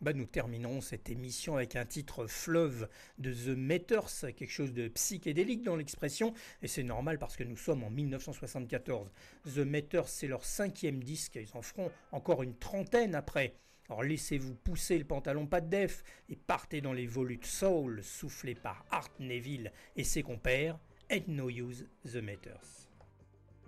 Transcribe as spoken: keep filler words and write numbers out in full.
Bah, nous terminerons cette émission avec un titre fleuve de The Meters, quelque chose de psychédélique dans l'expression, et c'est normal parce que nous sommes en mille neuf cent soixante-quatorze. The Meters, c'est leur cinquième disque, ils en feront encore une trentaine après. Alors laissez-vous pousser le pantalon pas de def et partez dans les volutes soul soufflés par Art Neville et ses compères. Ain't No Use The Meters.